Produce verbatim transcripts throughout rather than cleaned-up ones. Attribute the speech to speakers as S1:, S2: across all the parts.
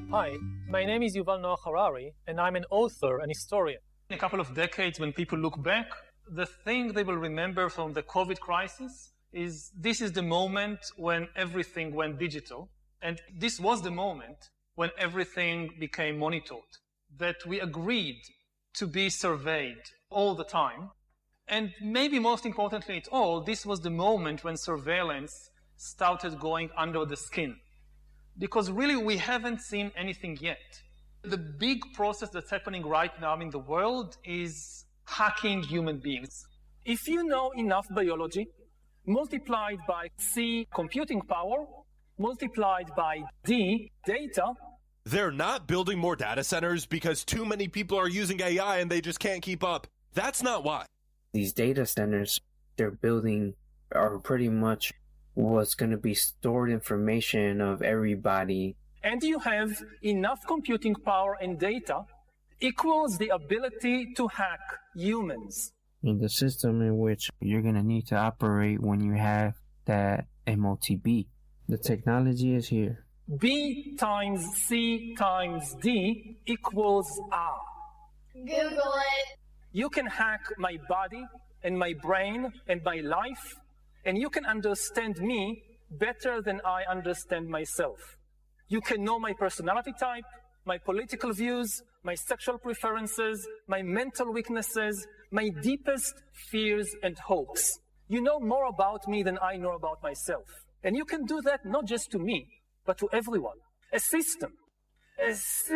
S1: Hi, my name is Yuval Noah Harari, and I'm an author and historian. In a couple of decades, when people look back, the thing they will remember from the COVID crisis is this is the moment when everything went digital. And this was the moment when everything became monitored, that we agreed to be surveyed all the time. And maybe most importantly at all, this was the moment when surveillance started going under the skin. Because really we haven't seen anything yet. The big process that's happening right now in the world is hacking human beings.
S2: If you know enough biology, multiplied by C, computing power, multiplied by D, data.
S3: They're not building more data centers because too many people are using A I and they just can't keep up. That's not why.
S4: These data centers they're building are pretty much what's going to be stored information of everybody.
S2: And you have enough computing power and data equals the ability to hack humans.
S4: In the system in which you're going to need to operate when you have that M O T B. The technology is here.
S2: B times C times D equals R.
S5: Google it.
S2: You can hack my body and my brain and my life, and you can understand me better than I understand myself. You can know my personality type, my political views, my sexual preferences, my mental weaknesses, my deepest fears and hopes. You know more about me than I know about myself. And you can do that not just to me, but to everyone. A system. A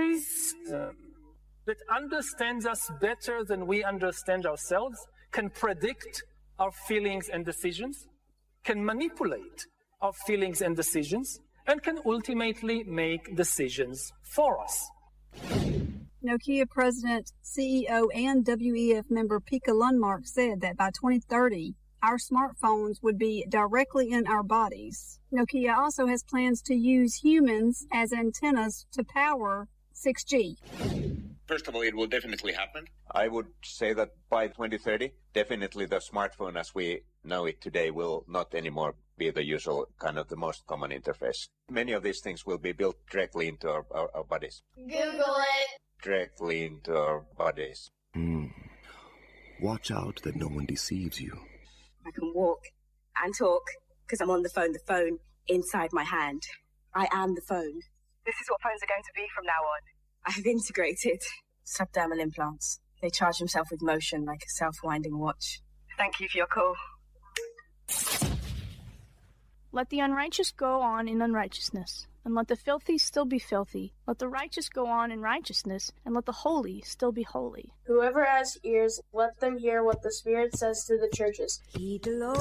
S2: system that understands us better than we understand ourselves, can predict our feelings and decisions, can manipulate our feelings and decisions, and can ultimately make decisions for us.
S6: Nokia president, C E O, and W E F member Pekka Lundmark said that by twenty thirty, our smartphones would be directly in our bodies. Nokia also has plans to use humans as antennas to power six G.
S7: First of all, it will definitely happen. I would say that by twenty thirty, definitely the smartphone as we know it today will not anymore be the usual kind of the most common interface. Many of these things will be built directly into our, our, our bodies.
S5: Google it.
S7: Directly into our bodies.
S8: Hmm. Watch out that no one deceives you.
S9: I can walk and talk because I'm on the phone, the phone inside my hand. I am the phone.
S10: This is what phones are going to be from now on.
S9: I've integrated subdermal implants. They charge themselves with motion like a self-winding watch.
S10: Thank you for your call.
S11: Let the unrighteous go on in unrighteousness, and let the filthy still be filthy. Let the righteous go on in righteousness, and let the holy still be holy.
S12: Whoever has ears, let them hear what the Spirit says to the churches.
S13: Heed the Lord.